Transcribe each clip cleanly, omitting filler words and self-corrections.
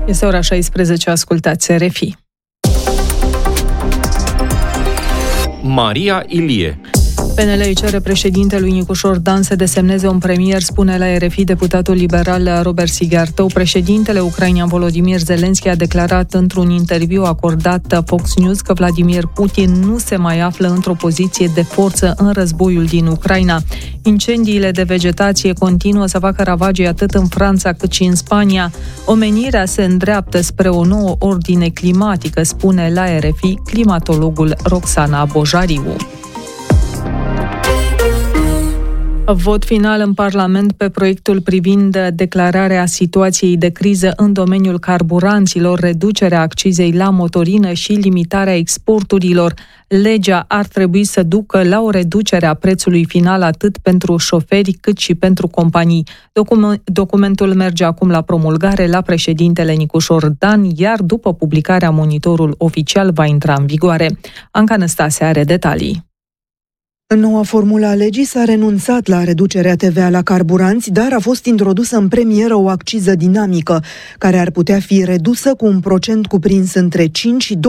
Este ora 16, ascultați RFI. Maria Ilie. PNL îi cere președintelui Nicușor Dan să desemneze un premier, spune la RFI deputatul liberal Robert Sighiartău. Președintele ucrainean Volodymyr Zelensky a declarat într-un interviu acordat Fox News că Vladimir Putin nu se mai află într-o poziție de forță în războiul din Ucraina. Incendiile de vegetație continuă să facă ravagii atât în Franța cât și în Spania. Omenirea se îndreaptă spre o nouă ordine climatică, spune la RFI climatologul Roxana Bojariu. Vot final în Parlament pe proiectul privind declararea situației de criză în domeniul carburanților, reducerea accizei la motorină și limitarea exporturilor. Legea ar trebui să ducă la o reducere a prețului final atât pentru șoferi cât și pentru companii. Documentul merge acum la promulgare la președintele Nicușor Dan, iar după publicarea monitorul oficial va intra în vigoare. Anca Năstase are detalii. În noua formulă a legii s-a renunțat la reducerea TVA la carburanți, dar a fost introdusă în premieră o acciză dinamică, care ar putea fi redusă cu un procent cuprins între 5 și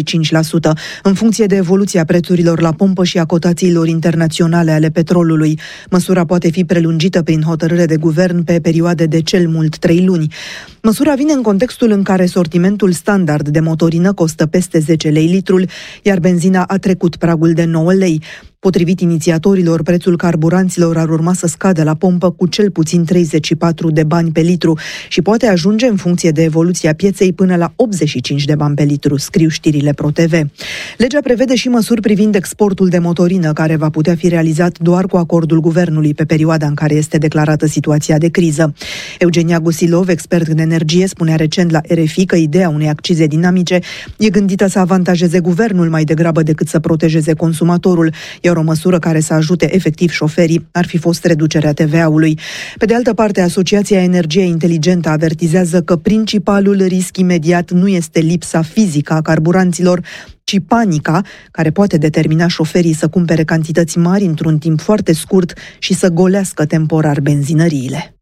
25%, în funcție de evoluția prețurilor la pompă și a cotațiilor internaționale ale petrolului. Măsura poate fi prelungită prin hotărâre de guvern pe perioade de cel mult 3 luni. Măsura vine în contextul în care sortimentul standard de motorină costă peste 10 lei litrul, iar benzina a trecut pragul de 9 lei. Potrivit inițiatorilor, prețul carburanților ar urma să scadă la pompă cu cel puțin 34 de bani pe litru și poate ajunge în funcție de evoluția pieței până la 85 de bani pe litru, scriu știrile ProTV. Legea prevede și măsuri privind exportul de motorină, care va putea fi realizat doar cu acordul guvernului pe perioada în care este declarată situația de criză. Eugenia Gusilov, expert în energie, spunea recent la RFI că ideea unei accize dinamice e gândită să avantajeze guvernul mai degrabă decât să protejeze consumatorul, iar o măsură care să ajute efectiv șoferii ar fi fost reducerea TVA-ului. Pe de altă parte, Asociația Energie Inteligentă avertizează că principalul risc imediat nu este lipsa fizică a carburanților, ci panica, care poate determina șoferii să cumpere cantități mari într-un timp foarte scurt și să golească temporar benzinăriile.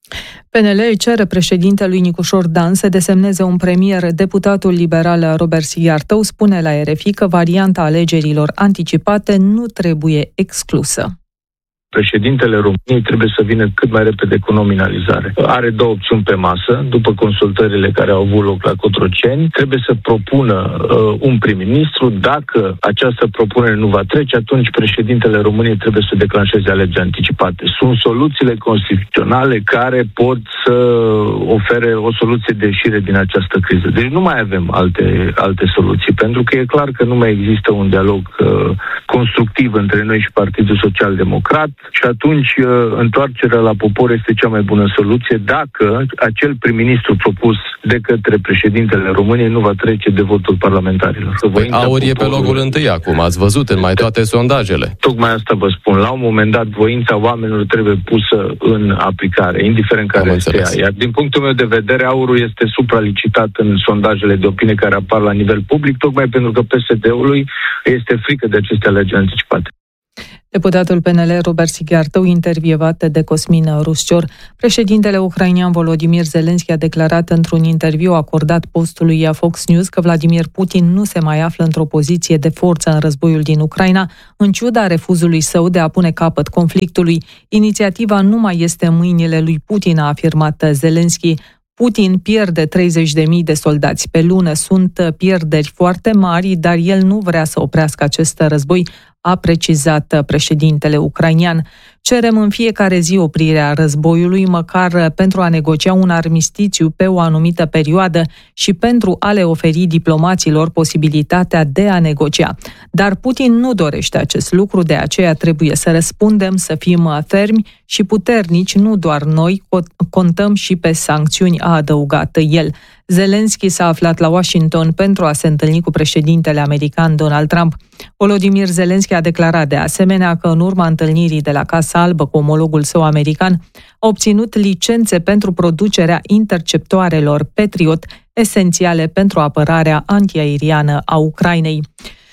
PNL îi cere președintelui Nicușor Dan să desemneze un premier. Deputatul liberal Robert Sighiartău spune la RFI că varianta alegerilor anticipate nu trebuie exclusă. Președintele României trebuie să vină cât mai repede cu nominalizare. Are două opțiuni pe masă, după consultările care au avut loc la Cotroceni. Trebuie să propună un prim-ministru. Dacă această propunere nu va trece, atunci președintele României trebuie să declanșeze alegeri anticipate. Sunt soluțiile constituționale care pot să ofere o soluție de ieșire din această criză. Deci nu mai avem alte soluții, pentru că e clar că nu mai există un dialog constructiv între noi și Partidul Social Democrat. Și atunci întoarcerea la popor este cea mai bună soluție dacă acel prim-ministru propus de către președintele României nu va trece de votul parlamentarilor. Aur e pe locul întâi acum, ați văzut în mai toate sondajele. Tocmai asta vă spun. La un moment dat, voința oamenilor trebuie pusă în aplicare, indiferent care este ea. Iar din punctul meu de vedere, aurul este supralicitat în sondajele de opinie care apar la nivel public, tocmai pentru că PSD-ului este frică de aceste alegeri anticipate. Deputatul PNL Robert Sighiartău, intervievat de Cosmin Ruscior. Președintele ucrainean Volodymyr Zelensky a declarat într-un interviu acordat postului Fox News că Vladimir Putin nu se mai află într-o poziție de forță în războiul din Ucraina, în ciuda refuzului său de a pune capăt conflictului. Inițiativa nu mai este în mâinile lui Putin, a afirmat Zelensky. Putin pierde 30.000 de soldați pe lună. Sunt pierderi foarte mari, dar el nu vrea să oprească acest război, a precizat președintele ucrainian. Cerem în fiecare zi oprirea războiului, măcar pentru a negocia un armistițiu pe o anumită perioadă și pentru a le oferi diplomaților posibilitatea de a negocia. Dar Putin nu dorește acest lucru, de aceea trebuie să răspundem, să fim fermi și puternici, nu doar noi, contăm și pe sancțiuni, a adăugat el. Zelensky s-a aflat la Washington pentru a se întâlni cu președintele american Donald Trump. Volodymyr Zelensky a declarat de asemenea că în urma întâlnirii de la Casa Albă cu omologul său american a obținut licențe pentru producerea interceptoarelor Patriot, esențiale pentru apărarea antiaeriană a Ucrainei.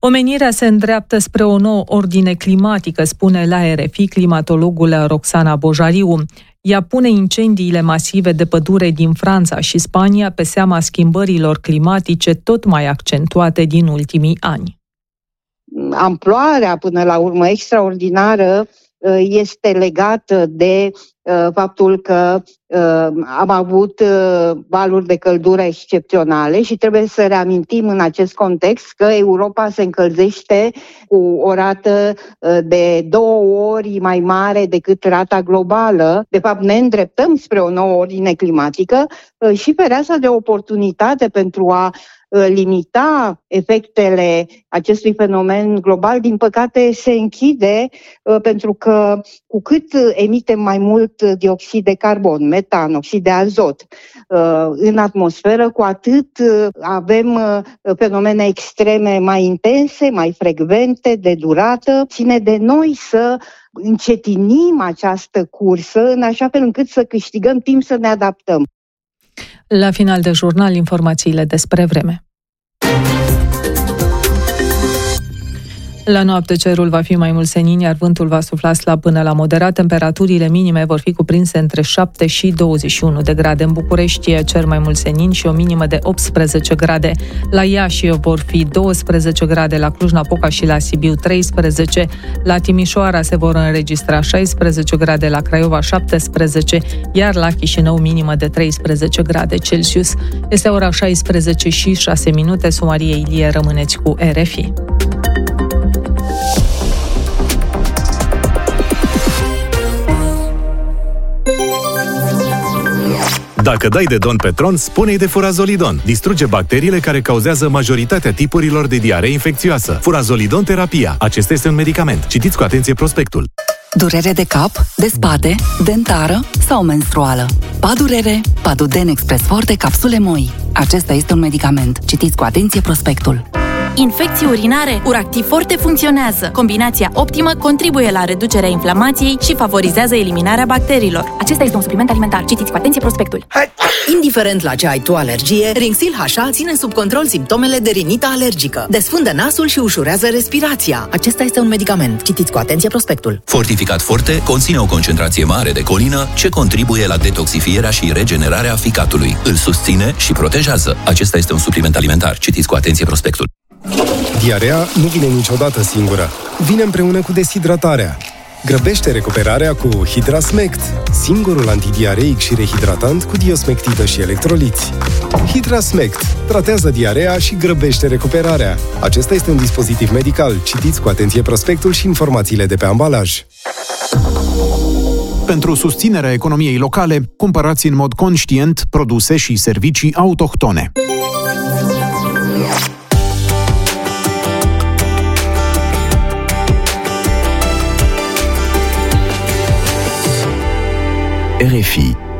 Omenirea se îndreaptă spre o nouă ordine climatică, spune la RFI climatologul Roxana Bojariu. Ea pune incendiile masive de pădure din Franța și Spania pe seama schimbărilor climatice tot mai accentuate din ultimii ani. Amploarea, până la urmă, extraordinară este legată de faptul că am avut valuri de căldură excepționale și trebuie să reamintim în acest context că Europa se încălzește cu o rată de 2 ori mai mare decât rata globală. De fapt, ne îndreptăm spre o nouă ordine climatică și fereastra de oportunitate pentru a limita efectele acestui fenomen global, din păcate, se închide pentru că cu cât emitem mai mult dioxid de carbon, metan, oxid de azot în atmosferă, cu atât avem fenomene extreme mai intense, mai frecvente, de durată. Ține de noi să încetinim această cursă în așa fel încât să câștigăm timp să ne adaptăm. La final de jurnal, informațiile despre vreme. La noapte cerul va fi mai mult senin, iar vântul va sufla slab până la moderat. Temperaturile minime vor fi cuprinse între 7 și 21 de grade. În București e cer mai mult senin și o minimă de 18 grade. La Iași vor fi 12 grade, la Cluj-Napoca și la Sibiu 13. La Timișoara se vor înregistra 16 grade, la Craiova 17, iar la Chișinău minimă de 13 grade Celsius. Este ora 16 și 6 minute. Sumarie Ilie, rămâneți cu RFI. Dacă dai de Don Petron, spune-i de Furazolidon. Distruge bacteriile care cauzează majoritatea tipurilor de diaree infecțioasă. Furazolidon terapia. Acesta este un medicament. Citiți cu atenție prospectul. Durere de cap, de spate, dentară sau menstruală. Padurere, Paduden Express Forte, capsule moi. Acesta este un medicament. Citiți cu atenție prospectul. Infecții urinare, Uractiv Forte funcționează. Combinația optimă contribuie la reducerea inflamației și favorizează eliminarea bacteriilor. Acesta este un supliment alimentar. Citiți cu atenție prospectul. Indiferent la ce ai tu alergie, Rinxil HA ține sub control simptomele de rinită alergică. Desfundă nasul și ușurează respirația. Acesta este un medicament. Citiți cu atenție prospectul. Fortificat Forte conține o concentrație mare de colină ce contribuie la detoxifierea și regenerarea ficatului. Îl susține și protejează. Acesta este un supliment alimentar. Citiți cu atenție prospectul. Diarea nu vine niciodată singură. Vine împreună cu deshidratarea. Grăbește recuperarea cu Hidrasmect, singurul antidiareic și rehidratant cu diosmectidă și electroliți. Hidrasmect tratează diarea și grăbește recuperarea. Acesta este un dispozitiv medical. Citiți cu atenție prospectul și informațiile de pe ambalaj. Pentru susținerea economiei locale, cumpărați în mod conștient produse și servicii autohtone. RFI